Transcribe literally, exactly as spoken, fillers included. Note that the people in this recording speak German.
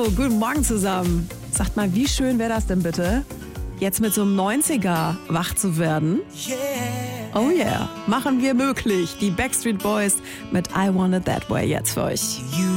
guten Morgen zusammen. Sagt mal, wie schön wäre das denn bitte, jetzt mit so einem neunziger wach zu werden? Oh yeah, machen wir möglich. Die Backstreet Boys mit I Want It That Way jetzt für euch.